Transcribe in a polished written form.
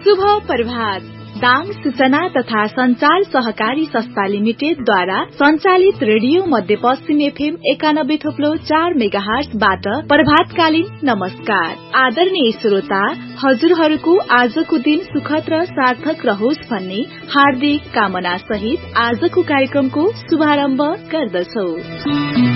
शुभ प्रभात। दाङ सूचना तथा संचार सहकारी संस्था लिमिटेडद्वारा संचालित रेडियो मध्यपश्चिम एफएम 91.4 मेगाहर्जबाट प्रभातकालीन नमस्कार। आदरणीय श्रोता, हजुरहरूको आजको दिन सुखद र सार्थक रहोस् भन्ने हार्दिक कामना सहित आजको कार्यक्रमको शुभारम्भ गर्दछौ।